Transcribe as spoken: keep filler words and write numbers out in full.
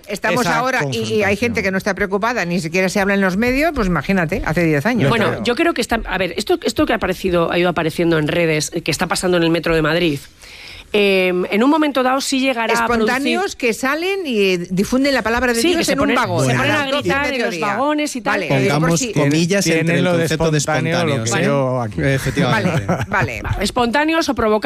estamos esa ahora y, y hay gente que no está preocupada, ni siquiera se habla en los medios, pues imagínate, hace diez años. Bueno, claro. yo creo que está... A ver, esto, esto que ha, aparecido, ha ido apareciendo en redes, que está pasando en el Metro de Madrid... Eh, en un momento dado sí llegará espontáneos a producir... que salen y difunden la palabra de sí, Dios que se en ponen, un vagón. se Bueno, ponen a las doce gritar del en los mediodía. vagones y tal. Vale, Pongamos si... comillas Tiene entre el lo de concepto de espontáneo, espontáneos. lo que ¿eh? yo aquí. Efectivamente. Vale, vale. Espontáneos o provocados.